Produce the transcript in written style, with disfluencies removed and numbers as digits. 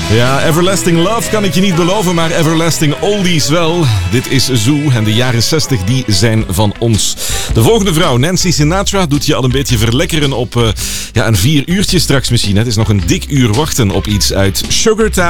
Ja, Everlasting Love kan ik je niet beloven, maar Everlasting Oldies wel. Dit is Zoo en de jaren 60 die zijn van ons. De volgende vrouw, Nancy Sinatra, doet je al een beetje verlekkeren op een 4 uurtje straks misschien. Het is nog een dik uur wachten op iets uit Sugartown.